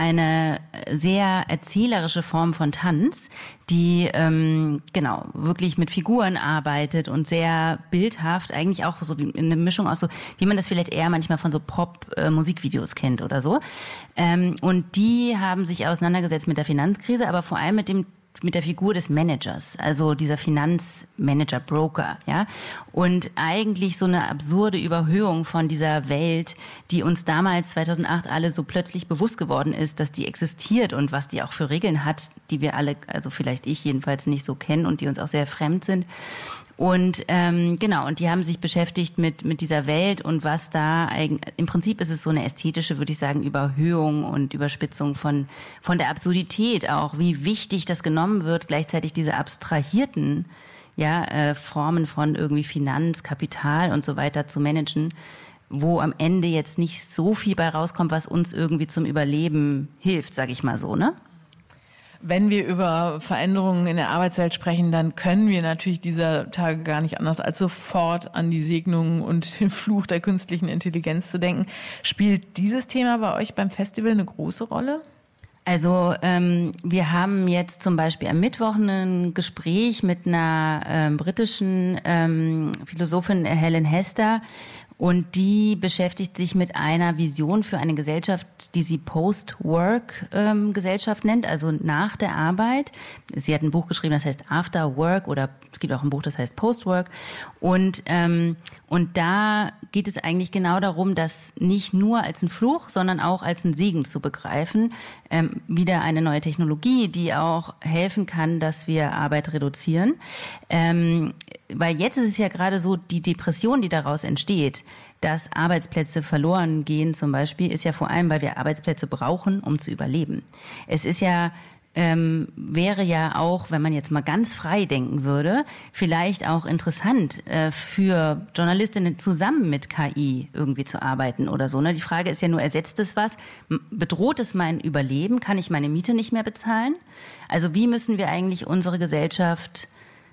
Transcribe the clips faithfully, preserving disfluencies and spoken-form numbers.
eine sehr erzählerische Form von Tanz, die ähm, genau wirklich mit Figuren arbeitet und sehr bildhaft, eigentlich auch so eine Mischung aus so, wie man das vielleicht eher manchmal von so Pop-Musikvideos äh, kennt oder so. Ähm, und die haben sich auseinandergesetzt mit der Finanzkrise, aber vor allem mit dem mit der Figur des Managers, also dieser Finanzmanager, Broker, ja. Und eigentlich so eine absurde Überhöhung von dieser Welt, die uns damals zweitausendacht alle so plötzlich bewusst geworden ist, dass die existiert und was die auch für Regeln hat, die wir alle, also vielleicht ich jedenfalls nicht so kennen und die uns auch sehr fremd sind. Und ähm, genau, und die haben sich beschäftigt mit mit dieser Welt und was da eigentlich, im Prinzip ist es so eine ästhetische, würde ich sagen, Überhöhung und Überspitzung von von der Absurdität auch, wie wichtig das genommen wird, gleichzeitig diese abstrahierten ja äh, Formen von irgendwie Finanz, Kapital und so weiter zu managen, wo am Ende jetzt nicht so viel bei rauskommt, was uns irgendwie zum Überleben hilft, sage ich mal so, ne? Wenn wir über Veränderungen in der Arbeitswelt sprechen, dann können wir natürlich dieser Tage gar nicht anders, als sofort an die Segnungen und den Fluch der künstlichen Intelligenz zu denken. Spielt dieses Thema bei euch beim Festival eine große Rolle? Also ähm, wir haben jetzt zum Beispiel am Mittwoch ein Gespräch mit einer ähm, britischen ähm, Philosophin, Helen Hester, und die beschäftigt sich mit einer Vision für eine Gesellschaft, die sie Post-Work-Gesellschaft ähm, nennt, also nach der Arbeit. Sie hat ein Buch geschrieben, das heißt After Work, oder es gibt auch ein Buch, das heißt Post-Work. Und ähm, und da geht es eigentlich genau darum, das nicht nur als ein Fluch, sondern auch als ein Segen zu begreifen. Ähm, wieder eine neue Technologie, die auch helfen kann, dass wir Arbeit reduzieren. Ähm, weil jetzt ist es ja gerade so, die Depression, die daraus entsteht, dass Arbeitsplätze verloren gehen zum Beispiel, ist ja vor allem, weil wir Arbeitsplätze brauchen, um zu überleben. Es ist ja Ähm, wäre ja auch, wenn man jetzt mal ganz frei denken würde, vielleicht auch interessant äh, für Journalistinnen zusammen mit K I irgendwie zu arbeiten oder so. Ne? Die Frage ist ja nur, ersetzt es was? Bedroht es mein Überleben? Kann ich meine Miete nicht mehr bezahlen? Also wie müssen wir eigentlich unsere Gesellschaft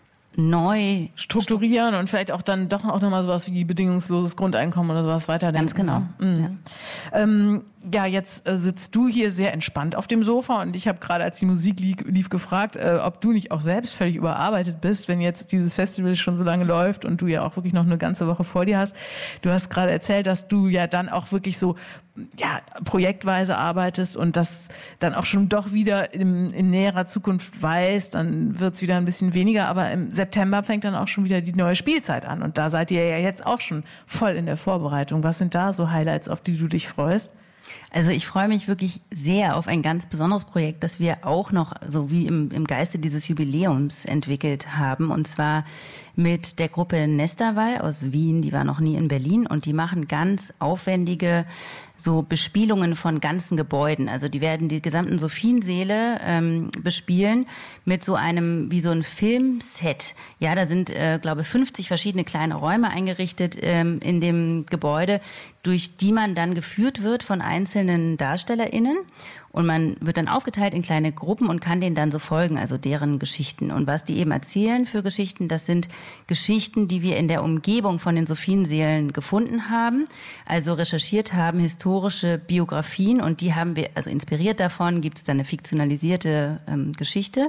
neu strukturieren und vielleicht auch dann doch auch nochmal sowas wie bedingungsloses Grundeinkommen oder sowas weiterdenken? Ganz genau. Mhm. Ja. Ähm, ja, jetzt äh, sitzt du hier sehr entspannt auf dem Sofa und ich habe gerade, als die Musik lief, lief gefragt, äh, ob du nicht auch selbst völlig überarbeitet bist, wenn jetzt dieses Festival schon so lange läuft und du ja auch wirklich noch eine ganze Woche vor dir hast. Du hast gerade erzählt, dass du ja dann auch wirklich so ja projektweise arbeitest und das dann auch schon doch wieder in, in näherer Zukunft weißt, dann wird's wieder ein bisschen weniger, aber im September fängt dann auch schon wieder die neue Spielzeit an und da seid ihr ja jetzt auch schon voll in der Vorbereitung. Was sind da so Highlights, auf die du dich freust? Also ich freue mich wirklich sehr auf ein ganz besonderes Projekt, das wir auch noch so wie im, im Geiste dieses Jubiläums entwickelt haben. Und zwar mit der Gruppe Nesterwall aus Wien, die war noch nie in Berlin. Und die machen ganz aufwendige so Bespielungen von ganzen Gebäuden. Also die werden die gesamten Sophiensäle ähm, bespielen mit so einem, wie so ein Filmset. Ja, da sind, äh, glaube ich, fünfzig verschiedene kleine Räume eingerichtet ähm, in dem Gebäude, durch die man dann geführt wird von einzelnen DarstellerInnen. Und man wird dann aufgeteilt in kleine Gruppen und kann denen dann so folgen, also deren Geschichten. Und was die eben erzählen für Geschichten, das sind Geschichten, die wir in der Umgebung von den Sophiensälen gefunden haben, also recherchiert haben, historische Biografien, und die haben wir, also inspiriert davon, gibt es dann eine fiktionalisierte ähm, Geschichte.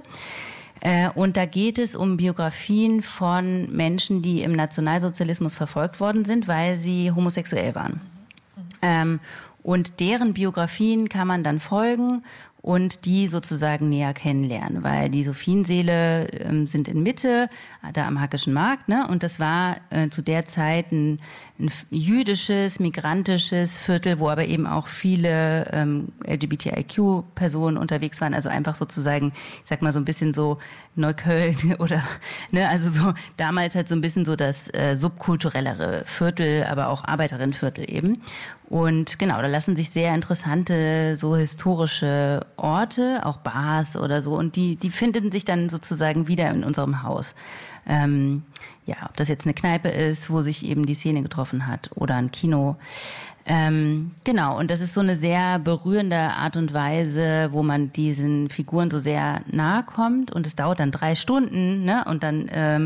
Äh, und da geht es um Biografien von Menschen, die im Nationalsozialismus verfolgt worden sind, weil sie homosexuell waren. Ähm, Und deren Biografien kann man dann folgen und die sozusagen näher kennenlernen, weil die Sophiensäle ähm, sind in Mitte, da am Hackischen Markt, ne? Und das war äh, zu der Zeit ein, ein jüdisches, migrantisches Viertel, wo aber eben auch viele ähm, L G B T I Q-Personen unterwegs waren, also einfach sozusagen, ich sag mal so ein bisschen so Neukölln oder, ne, also so damals halt so ein bisschen so das äh, subkulturellere Viertel, aber auch Arbeiterinnenviertel eben. Und genau, da lassen sich sehr interessante so historische Orte, auch Bars oder so, und die die finden sich dann sozusagen wieder in unserem Haus. Ähm, ja, ob das jetzt eine Kneipe ist, wo sich eben die Szene getroffen hat, oder ein Kino. Ähm, genau, und das ist so eine sehr berührende Art und Weise, wo man diesen Figuren so sehr nahe kommt, und es dauert dann drei Stunden, ne? Und dann ähm,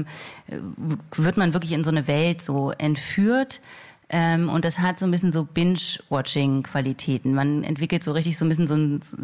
wird man wirklich in so eine Welt so entführt. Ähm, und das hat so ein bisschen so Binge-Watching-Qualitäten. Man entwickelt so richtig so ein bisschen so ein